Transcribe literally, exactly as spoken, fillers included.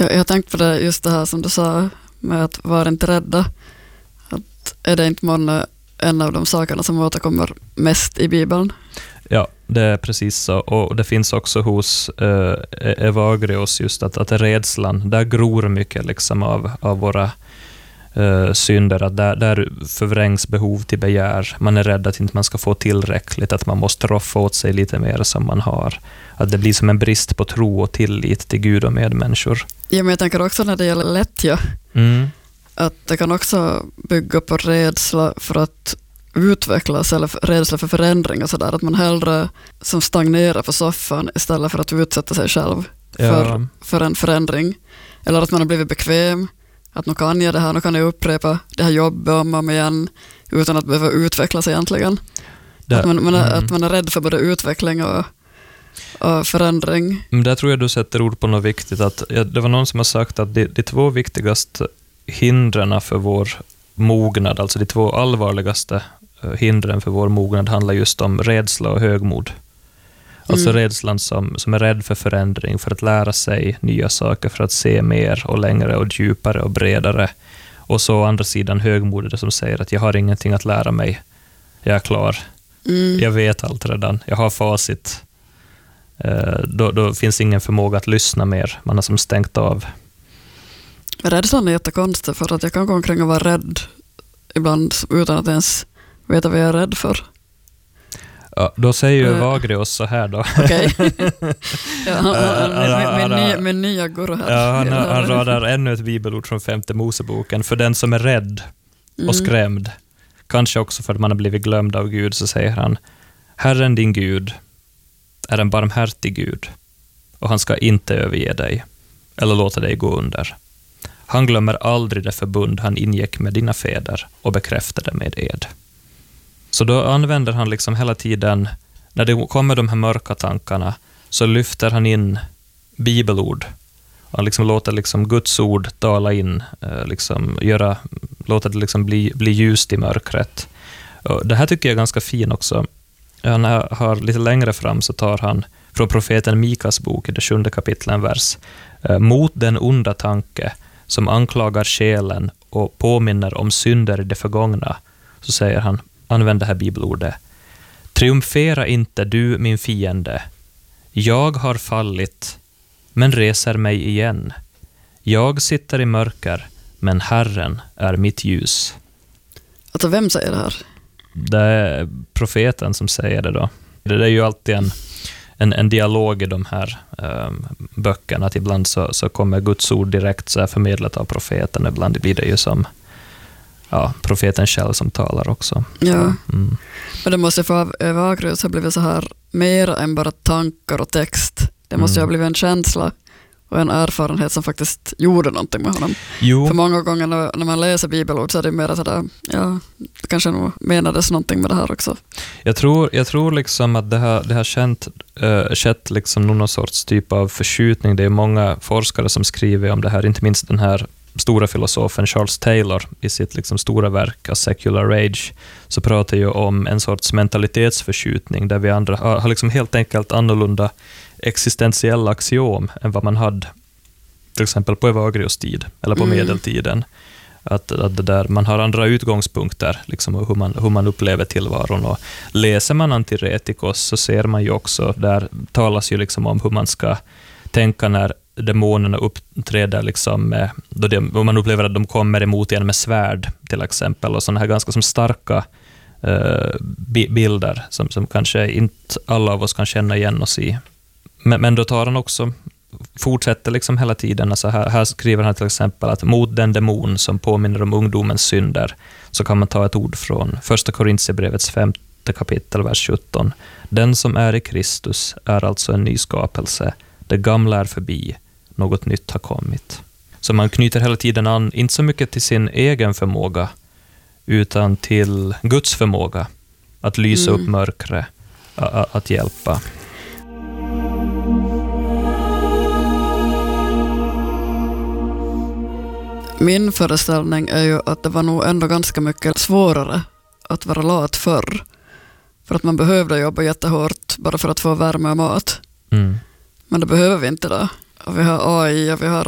Jag, jag har tänkt på det, just det här som du sa med att vara inte rädda. Att är det inte många en av de sakerna som återkommer mest i Bibeln? Ja, det är precis så. Och det finns också hos eh, Evagrios just att, att rädslan, där gror mycket liksom av, av våra eh, synder. Att där, där förvrängs behov till begär. Man är rädd att inte man ska få tillräckligt, att man måste roffa åt sig lite mer som man har. Att det blir som en brist på tro och tillit till Gud och medmänniskor. Ja, men jag tänker också när det gäller lättja. Mm. Att det kan också bygga på rädsla för att utvecklas eller rädsla för förändring och sådär. Att man hellre som stagnerar på soffan istället för att utsätta sig själv för, Ja. för en förändring. Eller att man har blivit bekväm. Att nu kan jag det här, nu kan jag upprepa det här jobbet om och om igen utan att behöva utvecklas egentligen. Det, att, man, man är, mm. att man är rädd för både utveckling och, och förändring. Men där tror jag du sätter ord på något viktigt. Att, ja, det var någon som har sagt att de, de två viktigaste hindren för vår mognad, alltså de två allvarligaste hindren för vår mognad handlar just om rädsla och högmod. Alltså mm. rädslan som, som är rädd för förändring, för att lära sig nya saker, för att se mer och längre och djupare och bredare. Och så å andra sidan högmodet som säger att jag har ingenting att lära mig. Jag är klar. Mm. Jag vet allt redan. Jag har facit. Eh, då, då finns ingen förmåga att lyssna mer. Man har som stängt av. Rädslan är jättekonstig för att jag kan gå omkring och vara rädd ibland utan att ens veta vad jag är rädd för. Ja, då säger ju Evagrios så här då. Okej. Ja, med, med nya guru här. Ja, han, han radar ännu ett bibelord från femte Moseboken. För den som är rädd och skrämd, mm. kanske också för att man har blivit glömd av Gud, så säger han: Herren din Gud är en barmhärtig Gud, och han ska inte överge dig eller låta dig gå under. Han glömmer aldrig det förbund han ingick med dina fäder och bekräftade med ed. Så då använder han liksom hela tiden, när det kommer de här mörka tankarna, så lyfter han in bibelord. Han liksom låter liksom Guds ord tala in, liksom göra, låter det liksom bli, bli ljust i mörkret. Och det här tycker jag är ganska fin också. Han har lite längre fram så tar han från profeten Mikas bok i det sjunde kapitlet en vers. Mot den onda tanke som anklagar själen och påminner om synder i det förgångna, så säger han, använd det här bibelordet: triumfera inte du min fiende. Jag har fallit, men reser mig igen. Jag sitter i mörker, men Herren är mitt ljus. Alltså vem säger det här? Det är profeten som säger det då. Det är ju alltid en, en, en dialog i de här um, böckerna. Att ibland så, så kommer Guds ord direkt så här förmedlat av profeten. Ibland blir det ju som ja, profeten själv som talar också. Ja, mm. Men det måste få Evagrios ha blivit så här mer än bara tankar och text. Det måste mm. ha blivit en känsla och en erfarenhet som faktiskt gjorde någonting med honom. Jo. För många gånger när, när man läser bibelord så är det mer sådär, ja, kanske nog menades någonting med det här också. Jag tror, jag tror liksom att det har, det har känt, äh, skett liksom någon sorts typ av förskjutning. Det är många forskare som skriver om det här, inte minst den här stora filosofen Charles Taylor i sitt liksom stora verk A Secular Age, så pratar ju om en sorts mentalitetsförskjutning där vi andra har, har liksom helt enkelt annorlunda existentiella axiom än vad man hade till exempel på Evagrios tid eller på mm. medeltiden. Att, att det där, man har andra utgångspunkter liksom, och hur man, hur man upplever tillvaron. Och läser man Antiretikos så ser man ju också, där talas ju liksom om hur man ska tänka när demonerna uppträder liksom med, då, det, då man upplever att de kommer emot en med svärd till exempel, och sådana här ganska som starka uh, bilder som, som kanske inte alla av oss kan känna igen oss i. Men, men då tar han också, fortsätter liksom hela tiden, alltså här, här skriver han till exempel att mot den demon som påminner om ungdomens synder, så kan man ta ett ord från första Korintierbrevets femte kapitel, vers sjutton. Den som är i Kristus är alltså en ny skapelse. Det gamla är förbi, något nytt har kommit. Så man knyter hela tiden an, inte så mycket till sin egen förmåga, utan till Guds förmåga att lysa mm. upp mörkret, att, att hjälpa. Min föreställning är ju att det var nog ändå ganska mycket svårare att vara lat förr. För att man behövde jobba jättehårt bara för att få värme och mat. Mm. Men det behöver vi inte då. Och vi har A I och vi har